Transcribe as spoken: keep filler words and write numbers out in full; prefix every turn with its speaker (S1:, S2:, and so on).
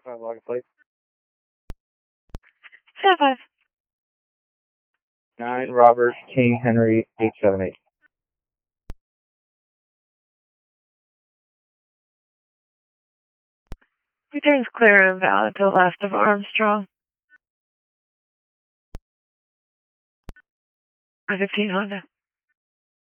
S1: five log plate.
S2: seven five.
S1: nine Robert King Henry eight seven eight.
S2: Returns clear and valid to last of Armstrong. I fifteen Honda.